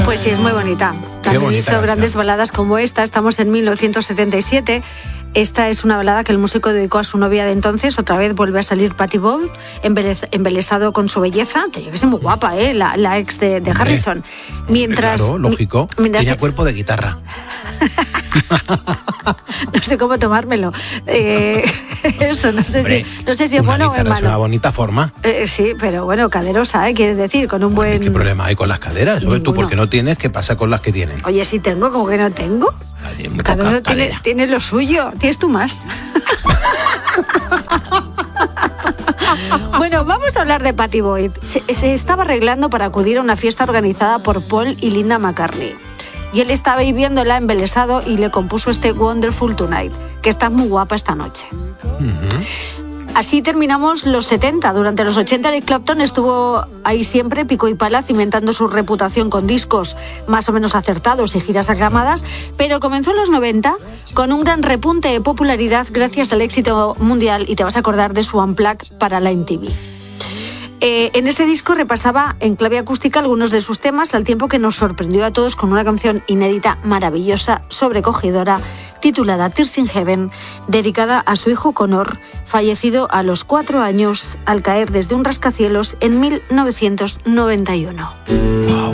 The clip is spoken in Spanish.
Pues sí, es muy bonita. También hizo grandes baladas como esta. Estamos en 1977. Esta es una balada que el músico dedicó a su novia de entonces. Otra vez vuelve a salir Pattie Boyd, embelesado con su belleza. Tenía que ser muy guapa, la ex de Harrison. Mientras, claro, lógico. Tenía cuerpo de guitarra. No sé cómo tomármelo. Eso, no sé si es bueno o es malo. Es una bonita forma. Sí, pero bueno, caderosa, quiere decir, con un buen... ¿Qué problema hay con las caderas? Tú, porque no tienes, ¿qué pasa con las que tienen? Oye, sí tengo, como que no tengo. Cada uno tiene lo suyo. ¿Tienes tú más? Bueno, vamos a hablar de Pattie Boyd. Se estaba arreglando para acudir a una fiesta organizada por Paul y Linda McCartney. Y él estaba ahí viéndola embelesado y le compuso este Wonderful Tonight, que está muy guapa esta noche. Así terminamos los 70. Durante los 80 Eric Clapton estuvo ahí siempre, pico y pala, cimentando su reputación con discos más o menos acertados y giras aclamadas, pero comenzó en los 90 con un gran repunte de popularidad gracias al éxito mundial, y te vas a acordar de su Unplugged para la MTV. En ese disco repasaba en clave acústica algunos de sus temas, al tiempo que nos sorprendió a todos con una canción inédita, maravillosa, sobrecogedora, titulada Tears in Heaven, dedicada a su hijo Connor, fallecido a los 4 años al caer desde un rascacielos en 1991.